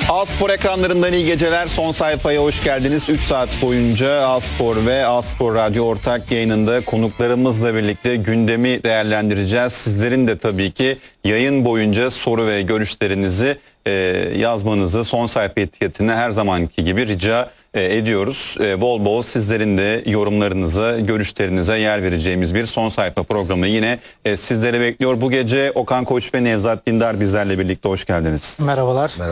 A-Spor ekranlarından iyi geceler. Son sayfaya hoş geldiniz. 3 saat boyunca A-Spor ve A-Spor Radyo ortak yayınında konuklarımızla birlikte gündemi değerlendireceğiz. Sizlerin de tabii ki yayın boyunca soru ve görüşlerinizi yazmanızı son sayfa etiketine her zamanki gibi rica ediyoruz. Bol bol sizlerin de yorumlarınıza, görüşlerinize yer vereceğimiz bir son sayfa programı yine sizleri bekliyor. Bu gece Okan Koç ve Nevzat Dindar bizlerle birlikte. Hoş geldiniz. Merhabalar.